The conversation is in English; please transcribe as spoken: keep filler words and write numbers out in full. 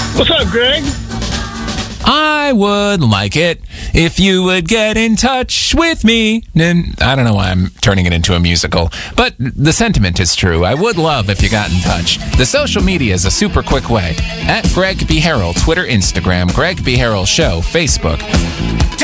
What's up, Greg? I would like it if you would get in touch with me. And I don't know why I'm turning it into a musical, but the sentiment is true. I would love if you got in touch. The social media is a super quick way. At Greg B. Harrell, Twitter, Instagram, Greg B. Harrell Show, Facebook.